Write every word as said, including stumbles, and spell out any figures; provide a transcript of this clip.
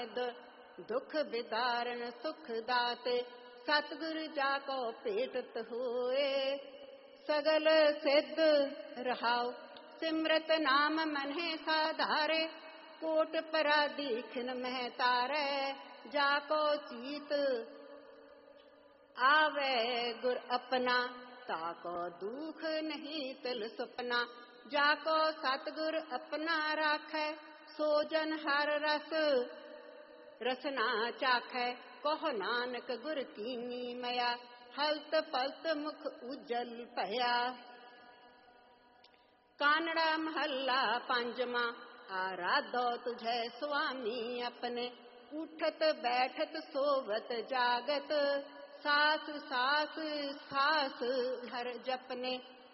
दुख विदारण सुख दाते सतगुरु जाको भेटत होए। सगल सिद्ध रहाओ सिमरत नाम मन्हे साधारे कोट पराधीन मह तारे जाको चीत आवे गुर अपना ताको दुख नहीं तिल सुपना। जाको सतगुर अपना राखै सोजन हर रस रसना चाखै। कहो नानक गुर कीनी मया हलत पलत मुख उजल भया। कानड़ा महला पंजवा आराधो तुझे स्वामी अपने उठत बैठत सोवत जागत सास सास सास हर जपने।